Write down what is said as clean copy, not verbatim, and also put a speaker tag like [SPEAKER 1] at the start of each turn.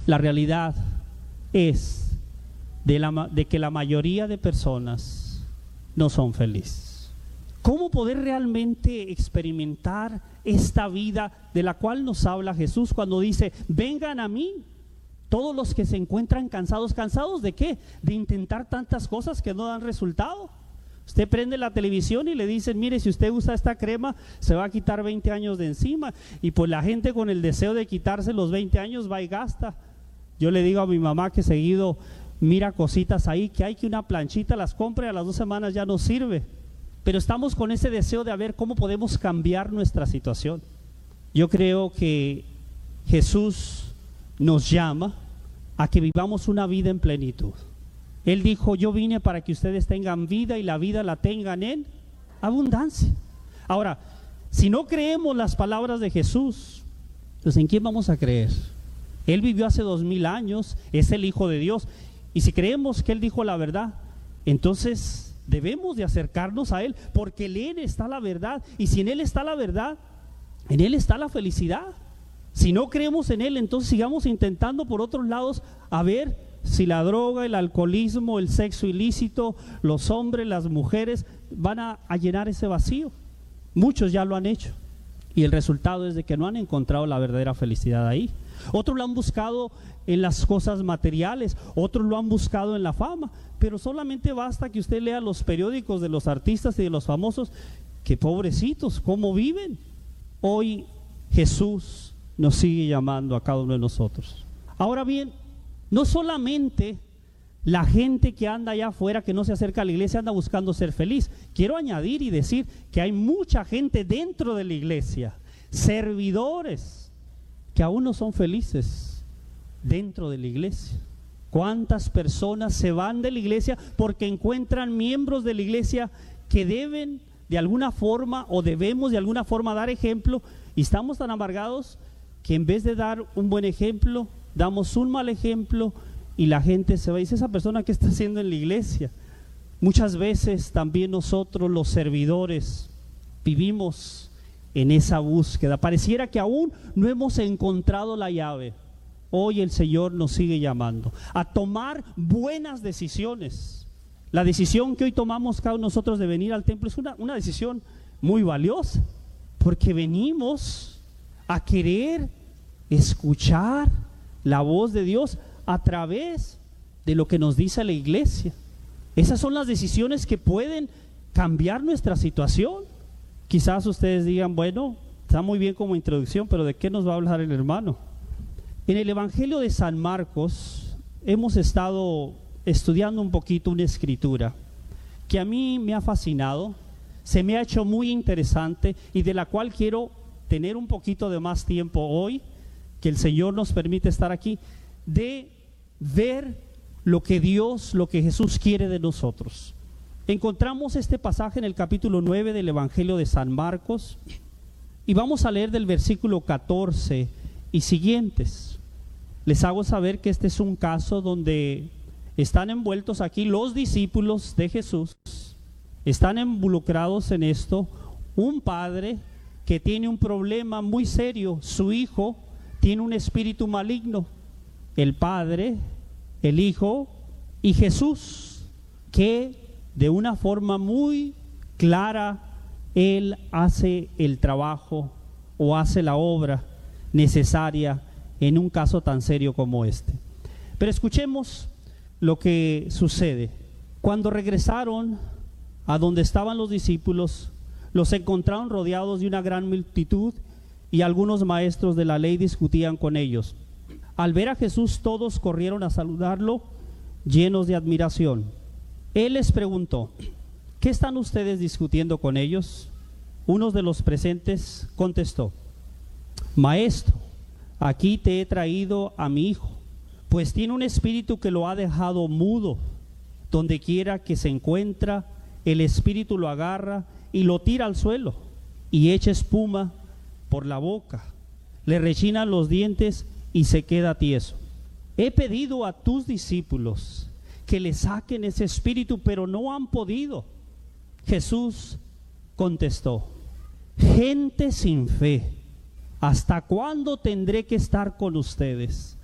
[SPEAKER 1] La realidad es de que la mayoría de personas no son felices. ¿Cómo poder realmente experimentar esta vida de la cual nos habla Jesús cuando dice: vengan a mí todos los que se encuentran cansados? ¿Cansados de qué? De intentar tantas cosas que no dan resultado. Usted prende la televisión y le dicen: mire, si usted usa esta crema se va a quitar 20 años de encima. Y pues la gente, con el deseo de quitarse los 20 años, va y gasta. Yo le digo a mi mamá que seguido mira cositas ahí, que hay que una planchita, las compre, a las 2 semanas ya no sirve. Pero estamos con ese deseo de ver cómo podemos cambiar nuestra situación. Yo creo que Jesús nos llama a que vivamos una vida en plenitud. Él dijo: yo vine para que ustedes tengan vida y la vida la tengan en abundancia. Ahora, si no creemos las palabras de Jesús, pues ¿en quién vamos a creer? Él vivió hace 2000 años, es el Hijo de Dios. Y si creemos que Él dijo la verdad, entonces debemos de acercarnos a Él, porque en Él está la verdad. Y si en Él está la verdad, en Él está la felicidad. Si no creemos en Él, entonces sigamos intentando por otros lados a ver si la droga, el alcoholismo, el sexo ilícito, los hombres, las mujeres van a llenar ese vacío. Muchos ya lo han hecho y el resultado es de que no han encontrado la verdadera felicidad ahí. Otros lo han buscado en las cosas materiales, otros lo han buscado en la fama, pero solamente basta que usted lea los periódicos de los artistas y de los famosos, que pobrecitos, ¿cómo viven? Hoy Jesús nos sigue llamando a cada uno de nosotros. Ahora bien, no solamente la gente que anda allá afuera, que no se acerca a la iglesia, anda buscando ser feliz. Quiero añadir y decir que hay mucha gente dentro de la iglesia, servidores, que aún no son felices dentro de la iglesia. ¿Cuántas personas se van de la iglesia porque encuentran miembros de la iglesia que deben de alguna forma, o debemos de alguna forma dar ejemplo, y estamos tan amargados que en vez de dar un buen ejemplo, damos un mal ejemplo y la gente se va y dice: esa persona, ¿qué está haciendo en la iglesia? Muchas veces también nosotros, los servidores, vivimos en esa búsqueda. Pareciera que aún no hemos encontrado la llave. Hoy el Señor nos sigue llamando a tomar buenas decisiones. La decisión que hoy tomamos cada uno de nosotros de venir al templo es una decisión muy valiosa, porque venimos a querer escuchar la voz de Dios a través de lo que nos dice la iglesia. Esas son las decisiones que pueden cambiar nuestra situación. Quizás ustedes digan: bueno, está muy bien como introducción, pero ¿de qué nos va a hablar el hermano? En el Evangelio de San Marcos hemos estado estudiando un poquito una escritura que a mí me ha fascinado, se me ha hecho muy interesante y de la cual quiero tener un poquito de más tiempo hoy, que el Señor nos permite estar aquí, de ver lo que Dios, lo que Jesús quiere de nosotros. Encontramos este pasaje en el capítulo 9 del Evangelio de San Marcos y vamos a leer del versículo 14 y siguientes. Les hago saber que este es un caso donde están envueltos aquí los discípulos de Jesús, están involucrados en esto, un padre que tiene un problema muy serio, su hijo tiene un espíritu maligno, el Padre, el Hijo y Jesús, que de una forma muy clara Él hace el trabajo o hace la obra necesaria en un caso tan serio como este. Pero escuchemos lo que sucede. Cuando regresaron a donde estaban los discípulos, los encontraron rodeados de una gran multitud y algunos maestros de la ley discutían con ellos. Al ver a Jesús, todos corrieron a saludarlo, llenos de admiración. Él les preguntó: ¿qué están ustedes discutiendo con ellos? Uno de los presentes contestó: Maestro, aquí te he traído a mi hijo, pues tiene un espíritu que lo ha dejado mudo. Donde quiera que se encuentra, el espíritu lo agarra y lo tira al suelo y echa espuma por la boca, le rechinan los dientes y se queda tieso. He pedido a tus discípulos que le saquen ese espíritu, pero no han podido. Jesús contestó: gente sin fe, ¿hasta cuándo tendré que estar con ustedes?